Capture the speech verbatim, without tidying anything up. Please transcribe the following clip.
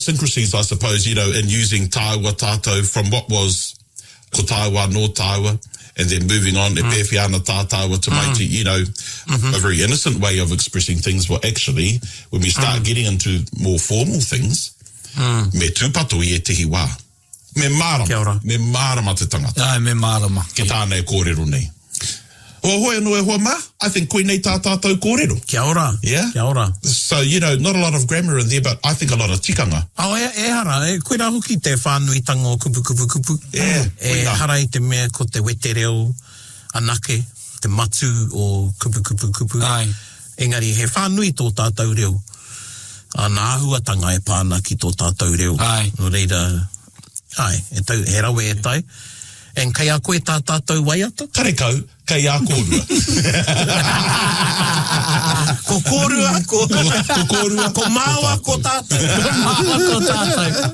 Syncrasies, I suppose, you know, in using Taiwa tātou from what was ko Taiwa, no Taiwa, and then moving on to mm. Pewhiana Tātawa to mm. Maiti, you know, mm-hmm. a very innocent way of expressing things. Well, actually, when we start mm. getting into more formal things, mm. me tūpato I e tehi wā. Me marama. Kia ora. Me marama te tangata. Ai, me marama. Ke tānei kōrero nei. Hoa hoi anō e hoa mā, I think koe nei tā tātou kōrero. Kia ora. Yeah. Kia ora. So, you know, not a lot of grammar in there, but I think a lot of tikanga. Au, e, e hara, e, koe rā hoki te whānui tanga o kupu kupu kupu. Yeah. E hara I te mea ko te wete reo, anake, te matu o kupu kupu kupu. Ai. Engari, he whānui tō tātou reo. A nā ahuatanga e pāna ki tō tātou reo. Ai. No reira, ai, e tau, he rawe e tai. En kai a koe tā tātou waiata? Kare kau, kai a kōrua. Ko kōrua, ko, ko kōrua, ko māua, ko tātou. Ko māua, ko tātou.